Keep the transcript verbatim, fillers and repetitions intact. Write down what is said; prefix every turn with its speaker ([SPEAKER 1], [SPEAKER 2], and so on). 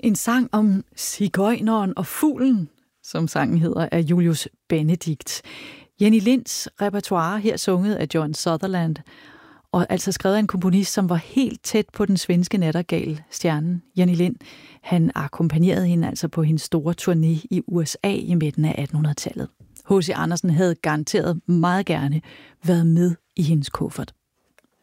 [SPEAKER 1] En sang om sigøjneren og fuglen, som sangen hedder, af Julius Benedikt. Jenny Linds repertoire her sunget af John Sutherland, og altså skrevet af en komponist, som var helt tæt på den svenske nattergal, stjernen Jenny Lind. Han akkompagnerede hende altså på hendes store turné i U S A i midten af attenhundredetallet. H C. Andersen havde garanteret meget gerne været med i hendes kuffert.